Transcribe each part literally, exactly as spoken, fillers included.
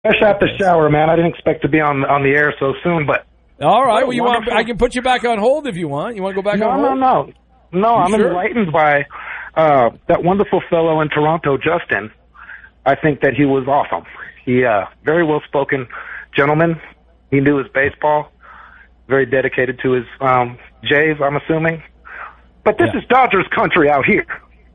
Fresh out the shower, man. I didn't expect to be on on the air so soon, but all right. Well, you want? I can put you back on hold if you want. You want to go back no, on hold? No, no, no, no. I'm sure? enlightened by uh, that wonderful fellow in Toronto, Justin. I think that he was awesome. He uh, very well spoken gentleman. He knew his baseball. Very dedicated to his um, Jays, I'm assuming. But this yeah. is Dodgers country out here.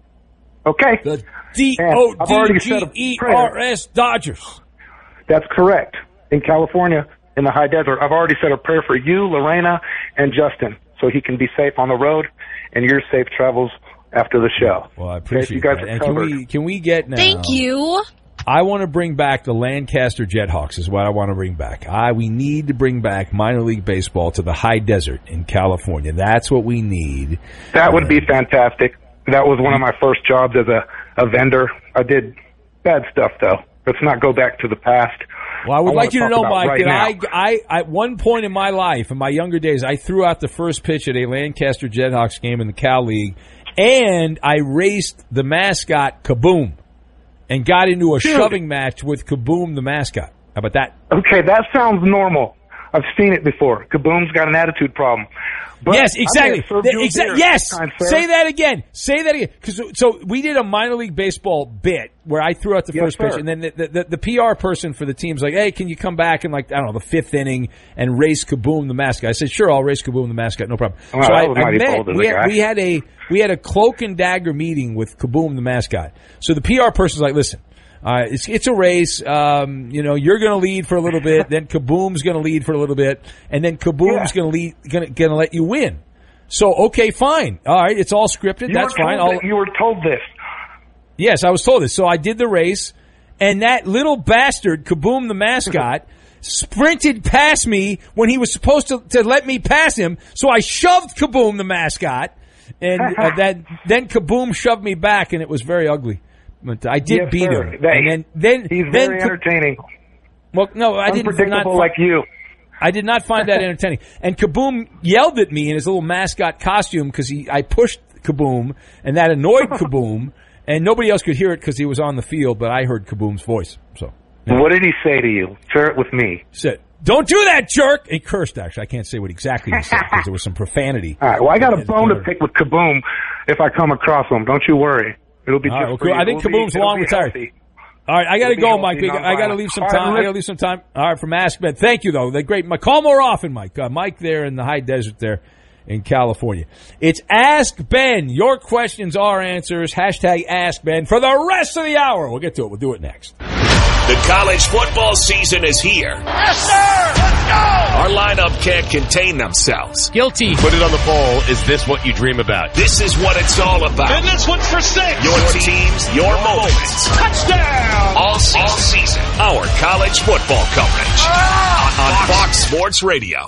Okay? The D O D G E R S Dodgers. That's correct. In California, in the high desert. I've already said a prayer for you, Lorena, and Justin, so he can be safe on the road and your safe travels after the show. Well, I appreciate okay, you guys that. are And can we, can we get now... Thank you. I want to bring back the Lancaster Jethawks is what I want to bring back. I, we need to bring back minor league baseball to the high desert in California. That's what we need. That would be fantastic. That was one of my first jobs as a, a vendor. I did bad stuff, though. Let's not go back to the past. Well, I would I like you to know, Mike, right that I, I, at one point in my life, in my younger days, I threw out the first pitch at a Lancaster Jethawks game in the Cal League, and I raced the mascot, Kaboom, and got into a Dude. shoving match with Kaboom, the mascot. How about that? Okay, that sounds normal. I've seen it before. Kaboom's got an attitude problem. But yes, exactly. Exa- yes, time, say that again. Say that again. Cause, so we did a minor league baseball bit where I threw out the yes, first sir. pitch, and then the, the, the P R person for the team's like, hey, can you come back in, like, I don't know, the fifth inning and race Kaboom the mascot? I said, sure, I'll race Kaboom the mascot, no problem. Well, so I, I met, we had, we had a we had a cloak and dagger meeting with Kaboom the mascot. So the P R person's like, listen, Uh, it's, it's a race. Um, you know, you're going to lead for a little bit, then Kaboom's going to lead for a little bit, and then Kaboom's yeah. going to lead, going to, going to let you win. So, okay, fine. All right, it's all scripted. You That's fine. That you were told this. Yes, I was told this. So I did the race, and that little bastard, Kaboom the mascot, sprinted past me when he was supposed to, to let me pass him. So I shoved Kaboom the mascot, and uh, that then Kaboom shoved me back, and it was very ugly. But I did yes, beat sir. him, that, and then then he's then, very entertaining. Well, no, I didn't. Unpredictable not, like you. I did not find that entertaining. And Kaboom yelled at me in his little mascot costume because he I pushed Kaboom, and that annoyed Kaboom, and nobody else could hear it because he was on the field, but I heard Kaboom's voice. So, yeah. What did he say to you? Share it with me. He said, "Don't do that, jerk!" He cursed. Actually, I can't say what exactly he said because there was some profanity. All right. Well, I got a bone to pick with Kaboom if I come across him. Don't you worry. It'll be right, just well, cool. I think Kaboom's long retired. Healthy. All right, I got to go, healthy, Mike. I got to leave some time. I got to leave some time. All right, from Ask Ben. Thank you, though. They're great. Call more often, Mike. Uh, Mike there in the high desert there in California. It's Ask Ben. Your questions, our answers. Hashtag Ask Ben for the rest of the hour. We'll get to it. We'll do it next. The college football season is here. Yes, sir! Let's go! Our lineup can't contain themselves. Guilty. Put it on the poll. Is this what you dream about? This is what it's all about. And this one's for six. Your teams, your moments. Touchdown! All season. All season. Our college football coverage. Ah! On Fox Sports Radio.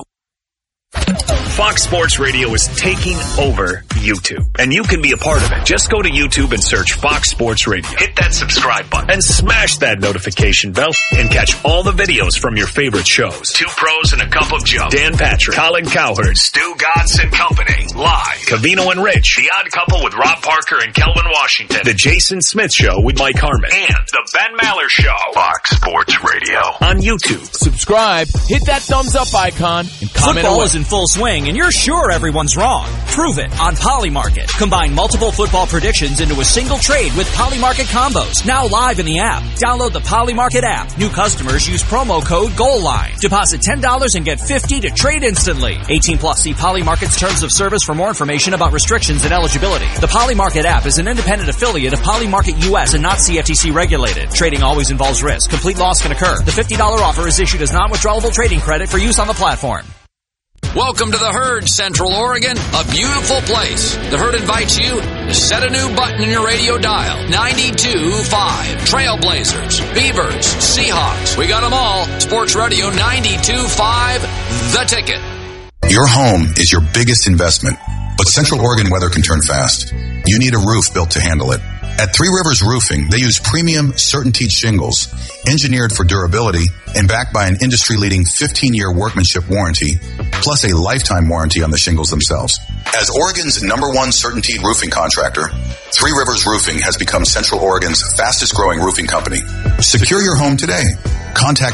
Fox Sports Radio is taking over YouTube, and you can be a part of it. Just go to YouTube and search Fox Sports Radio. Hit that subscribe button and smash that notification bell and catch all the videos from your favorite shows. Two Pros and a Cup of Joe. Dan Patrick, Colin Cowherd, Stu Gatz and Company. Live. Covino and Rich. The Odd Couple with Rob Parker and Kelvin Washington. The Jason Smith Show with Mike Harmon. And The Ben Maller Show. Fox Sports Radio. On YouTube. Subscribe, hit that thumbs up icon, and comment Football away. is in full swing, and you're sure everyone's wrong. Prove it on Polymarket. Combine multiple football predictions into a single trade with Polymarket combos. Now live in the app. Download the Polymarket app. New customers use promo code GOALLINE. Deposit ten dollars and get fifty dollars to trade instantly. eighteen plus. See Polymarket's terms of service for more information about restrictions and eligibility. The Polymarket app is an independent affiliate of Polymarket U S and not C F T C regulated. Trading always involves risk. Complete loss can occur. The fifty dollars offer is issued as non-withdrawable trading credit for use on the platform. Welcome to the Herd, Central Oregon, a beautiful place. The Herd invites you to set a new button in your radio dial. ninety-two point five. Trailblazers, Beavers, Seahawks. We got them all. Sports Radio ninety-two point five, The Ticket. Your home is your biggest investment, but Central Oregon weather can turn fast. You need a roof built to handle it. At Three Rivers Roofing, they use premium CertainTeed shingles, engineered for durability and backed by an industry-leading fifteen-year workmanship warranty, plus a lifetime warranty on the shingles themselves. As Oregon's number one CertainTeed roofing contractor, Three Rivers Roofing has become Central Oregon's fastest-growing roofing company. Secure your home today. Contact